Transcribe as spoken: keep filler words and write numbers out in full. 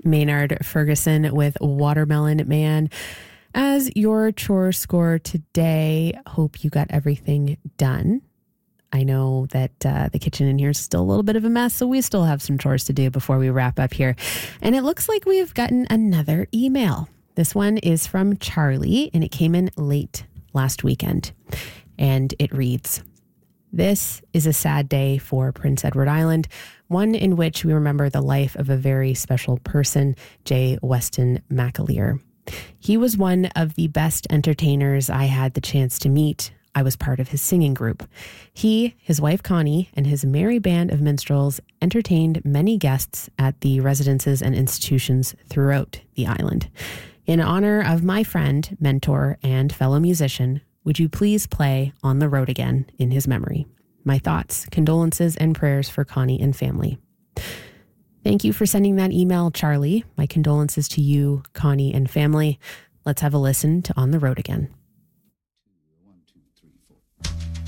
Maynard Ferguson with Watermelon Man as your chore score today. Hope you got everything done. I know that uh, the kitchen in here is still a little bit of a mess, so we still have some chores to do before we wrap up here. And it looks like we've gotten another email. This one is from Charlie, and it came in late last weekend. And it reads, "This is a sad day for Prince Edward Island, one in which we remember the life of a very special person, J. Weston McAleer. He was one of the best entertainers I had the chance to meet. I was part of his singing group. He, his wife Connie, and his merry band of minstrels entertained many guests at the residences and institutions throughout the island. In honor of my friend, mentor, and fellow musician, would you please play On the Road Again in his memory? My thoughts, condolences, and prayers for Connie and family." Thank you for sending that email, Charlie. My condolences to you, Connie, and family. Let's have a listen to On the Road Again.